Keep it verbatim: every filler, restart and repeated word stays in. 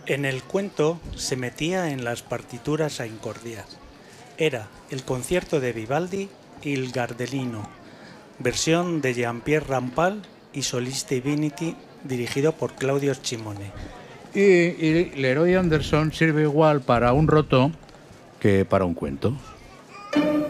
En el cuento se metía en las partituras a incordiar. Era el concierto de Vivaldi y el Gardelino, versión de Jean-Pierre Rampal y Soliste Divinity, dirigido por Claudio Scimone. Y, y Leroy Anderson sirve igual para un roto que para un cuento.